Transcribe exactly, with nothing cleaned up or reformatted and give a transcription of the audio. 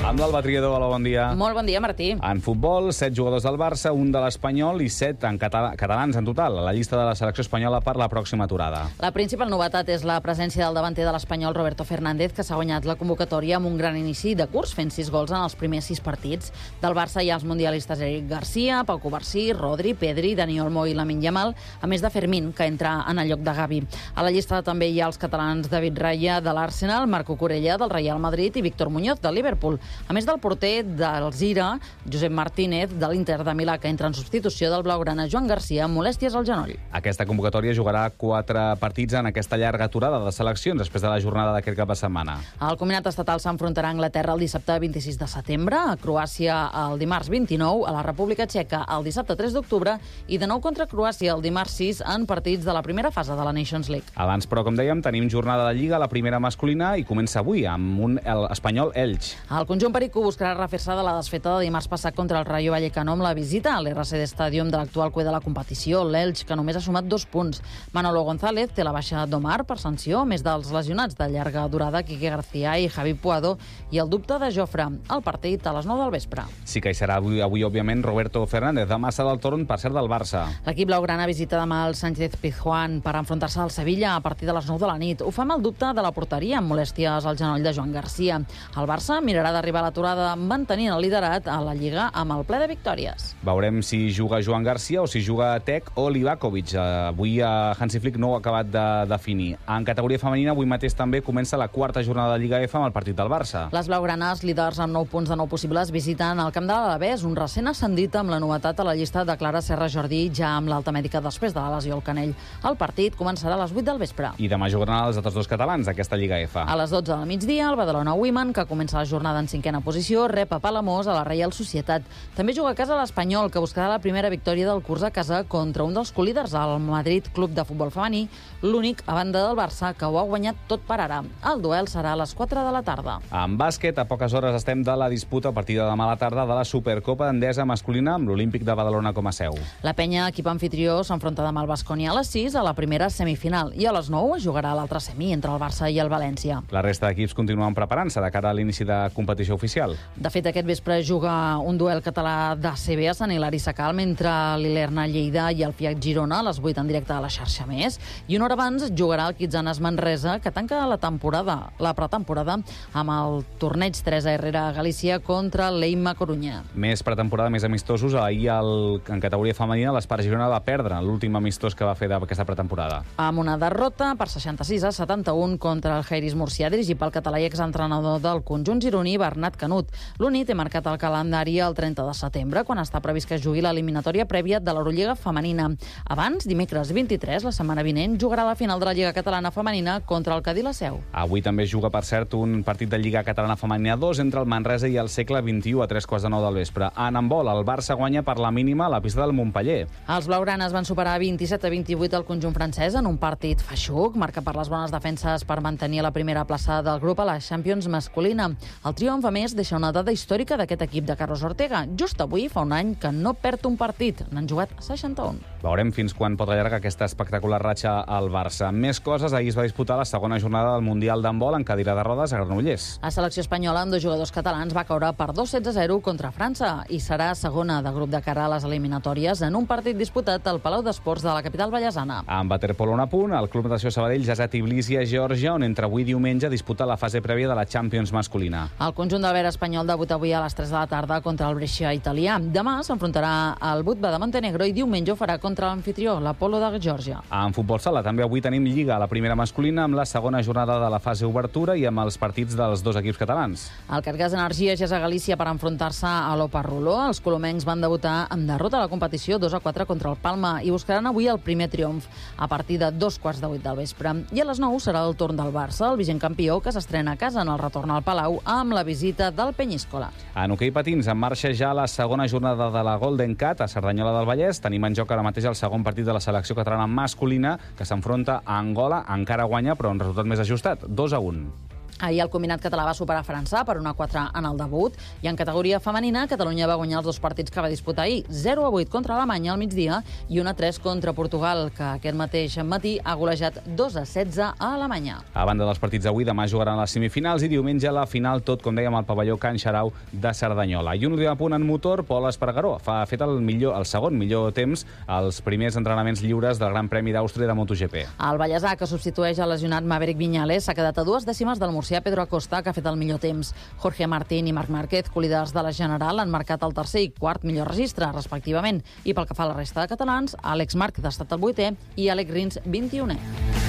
Amb l'Alba Triador, hola, bon dia. Molt bon dia, Martí. En futbol, set jugadors del Barça, un de l'Espanyol i set en català, catalans en total, a la llista de la selecció espanyola per la pròxima aturada. La principal novetat és la presència del davanter de l'Espanyol, Roberto Fernández, que s'ha guanyat la convocatòria amb un gran inici de curs, fent sis gols en els primers sis partits. Del Barça hi ha els mundialistes Eric Garcia, Pau Cubarsí, Rodri, Pedri, Dani Olmo i Lamine Yamal, a més de Fermín, que entra en el lloc de Gavi. A la llista també hi ha els catalans David Raya, de l'Arsenal, Marco Corella, del Real Madrid, i Víctor Muñoz, del Liverpool. A més del porter del Zira, Josep Martínez, de l'Inter de Milà, que entra en substitució del blaugrana Joan Garcia amb molèsties al genoll. Aquesta convocatòria jugarà quatre partits en aquesta llarga aturada de seleccions després de la jornada d'aquest cap de setmana. El combinat estatal s'enfrontarà a Anglaterra el dissabte vint-i-sis de setembre, a Croàcia el dimarts vint-i-nou, a la República Txeca el dissabte tres d'octubre i de nou contra Croàcia el dimarts sis en partits de la primera fase de la Nations League. Abans, però, com dèiem, tenim jornada de Lliga, la primera masculina, i comença avui amb un el Espanyol Elx. El conjunt pericú buscarà refer-se de la desfeta de dimarts passat contra el Rayo Vallecano amb la visita a l'R C D Stadium de l'actual cué de la competició, l'Elx, que només ha sumat dos punts. Manolo González té la baixa d'Omar per sanció, a més dels lesionats de llarga durada Quique García i Javi Puado, i el dubte de Jofre. El partit a les nou del vespre. Sí que hi serà avui, avui òbviament, Roberto Fernández. Demà serà el torn, per cert, del Barça. L'equip blaugrana visita demà el Sánchez Pizjuán per enfrontar-se al Sevilla a partir de les nou de la nit. Ho fa amb el dubte de la porteria, amb molèsties al genoll de Joan Garcia. El Barça mirarà d'arribar a l'aturada mantenint el liderat a la Lliga amb el ple de victòries. Veurem si juga Joan Garcia o si juga Tec o Livakovic. Avui Hansi Flick no ho ha acabat de definir. En categoria femenina, avui mateix també comença la quarta jornada de Lliga F amb el partit del Barça. Les blaugranes, líders amb nou punts de nou possibles, visiten el camp de l'Alavés, un recent ascendit amb la novetat a la llista de Clara Serra Jordí, ja amb l'alta mèdica després de la lesió al canell. El partit començarà a les vuit del vespre. I demà jugaran els altres dos catalans d'aquesta Lliga F. A les dotze del migdia, el Badalona Women, que comença la jornada en cinquena posició, rep a Palamós a la Reial Societat. També juga a casa l'Espanyol, que buscarà la primera victòria del curs a casa contra un dels colíders, el Madrid Club de Futbol Femení, l'únic a banda del Barça que ho ha guanyat tot per ara. El duel serà a les quatre de la tarda. En bàsquet, a poques hores estem de la disputa a partir de demà a la tarda de la Supercopa d'Endesa masculina amb l'Olímpic de Badalona com a seu. La penya, equip anfitrió, s'enfronta demà al Baskonia a les sis a la primera semifinal i a les nou es jugarà l'altra semi entre el Barça i el València. La resta d'equips continuen preparant-se de cara a l'inici de competició oficial. De fet, aquest vespre juga un duel català d'A C B a Sant Hilari Sacalm entre l'Ilerna Lleida i el Fiat Girona a les vuit en directe a la xarxa Més. I una hora abans jugarà el Kitzanes Manresa, que tanca la temporada, la pretemporada, amb el torneig Teresa Herrera a Galícia contra l'Eima Corunya. Més pretemporada, més amistosos. Ahir el, en categoria femenina l'Espar Girona va perdre l'últim amistós que va fer d'aquesta pretemporada. Amb una derrota per seixanta-sis a setanta-un contra el Jairis Murcia, dirigit pel català i exentrenador del conjunt gironí, Bernat Canut. L'Uni té marcat el calendari el trenta de setembre, quan està previst que es jugui l'eliminatòria prèvia de l'Eurolliga femenina. Abans, dimecres vint-i-tres, la setmana vinent, jugarà la final de la Lliga Catalana Femenina contra el Cadí la Seu. Avui també juga, per cert, un partit de Lliga Catalana Femenina dos entre el Manresa i el Segle vint-i-u a tres quarts de nou del vespre. En handbol, el Barça guanya per la mínima a la pista del Montpeller. Els blaugranes van superar vint-i-set a vint-i-vuit el conjunt francès en un partit feixuc, marcat per les bones defenses per mantenir la primera plaça del grup a la Champions masculina. El triomf, a més, deixa una dada històrica d'aquest equip de Carlos Ortega. Just avui fa un any que no perd un partit. N'han jugat seixanta-un. Veurem fins quan pot allargar aquesta espectacular ratxa al Barça. Més coses, ahir es va disputar la segona jornada del Mundial d'handbol en cadira de rodes a Granollers. La selecció espanyola amb dos jugadors catalans va caure per dos sets a zero contra França i serà segona de grup de cara a les eliminatòries en un partit disputat al Palau d'Esports de la capital vallesana. Amb waterpolo un a punt, el Club Natació Sabadell ja és a Tbilisi, a Geòrgia, on entre avui diumenge disputa la fase prèvia de la Champions masculina. El conjunt del Ver espanyol debuta avui a les tres de la tarda contra el Brescia italià. Demà s'enfrontarà al Budva de Montenegro i diumenge ho farà contra l'anfitrió, l'Apolo de Geòrgia. En futbol sala també avui tenim Lliga, la primera masculina, amb la segona jornada de la fase obertura i amb els partits dels dos equips catalans. El Cargas Energia ja és a Galícia per enfrontar-se a l'Oparruló. Els colomencs van debutar amb derrota a la competició dos a quatre contra el Palma i buscaran avui el primer triomf a partir de dos quarts de vuit del vespre. I a les nou serà el torn del Barça, el vigent campió, que s'estrena a casa en el retorn al Palau amb la visita del Penyíscola. En hoquei patins, en marxa ja la segona jornada de la Golden Cat a Cerdanyola del Vallès. Tenim en joc ara mateix el segon partit de la selecció catalana masculina, que s'enfronta a Angola. Encara guanya, però en resultat més ajustat, dos a un. Ahir el combinat català va superar França per un a quatre en el debut i en categoria femenina Catalunya va guanyar els dos partits que va disputar ahir, zero a vuit contra Alemanya al migdia i un a tres contra Portugal, que aquest mateix matí ha golejat dos a setze a Alemanya. A banda dels partits d'avui, demà jugaran les semifinals i diumenge la final, tot com dèiem al pavelló Can Xarau de Cerdanyola. I un últim apunt en motor, Pol Espargaró ha fet el, millor, el segon millor temps als primers entrenaments lliures del Gran Premi d'Àustria de MotoGP. El ballesà, que substitueix el lesionat Maverick Viñales, s'ha quedat a dues dècimes del murcià Pedro Acosta, que ha fet el millor temps. Jorge Martín i Marc Márquez, colíders de la General, han marcat el tercer i quart millor registre, respectivament. I pel que fa a la resta de catalans, Àlex Marc ha estat el vuitè i Àlex Rins, vint-i-unè.